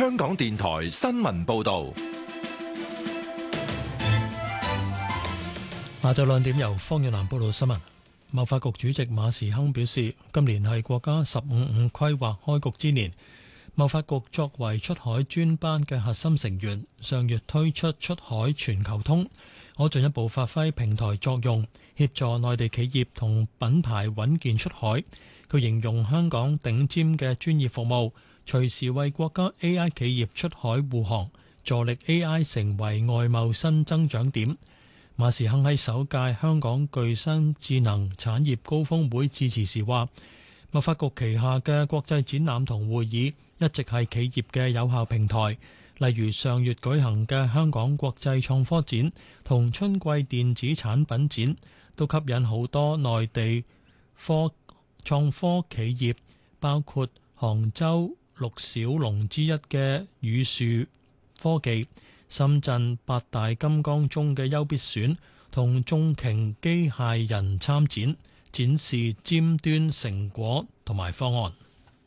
香港電台新聞報道。 下晝2點由方遠南報道新聞。貿發局主席馬時亨表示，今年係國家15+5規劃開局之年。貿發局作為出海專班嘅核心成員，上月推出出海全球通，可進一步發揮平台作用，協助內地企業同品牌穩健出海。佢形容香港頂尖嘅專業服務，隨時為國家 AI 企業出海護航，助力 AI 成為外貿新增長點。馬時亨喺首屆香港具新智能產業高峰會致辭時話，貿發局旗下嘅國際展覽同會議一直係企業嘅有效平台，例如上月舉行嘅香港國際創科展同春季電子產品展，都吸引好多內地創科企業，包括杭州6小龍之一嘅宇樹科技、深圳8大金剛中嘅優必選同眾擎機械人參展，展示尖端成果同埋方案。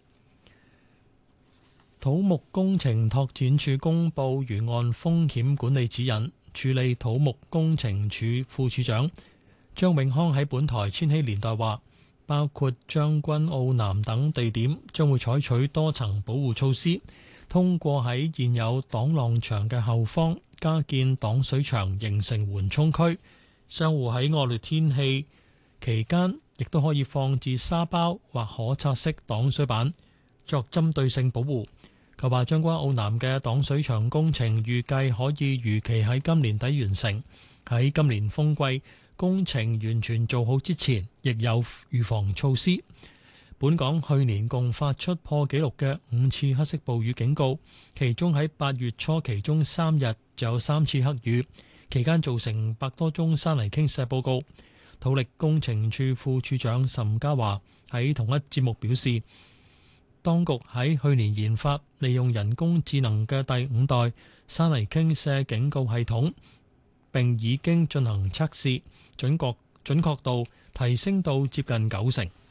土木工程拓展署公布沿岸風險管理指引，處理土木工程署副署長張永康喺本台千禧年代話，包括將軍澳南等地點將會採取多層保護措施，通過喺現有擋浪牆嘅後方加建擋水牆，形成緩衝區。商戶喺惡劣天氣期間亦都可以放置沙包或可拆式擋水板作針對性保護。佢話將軍澳南嘅擋水牆工程預計可以如期喺今年底完成。喺今年風季工程完全做好之前，亦有預防措施。本港去年共發出破紀錄嘅5次黑色暴雨警告，其中喺8月初其中3日就有3次黑雨，期間造成100多宗山泥傾瀉報告。土力工程處副處長岑家華喺同一節目表示，當局喺去年研發利用人工智能嘅第5代山泥傾瀉警告系統，並已經進行測試，準確度提升到接近90%。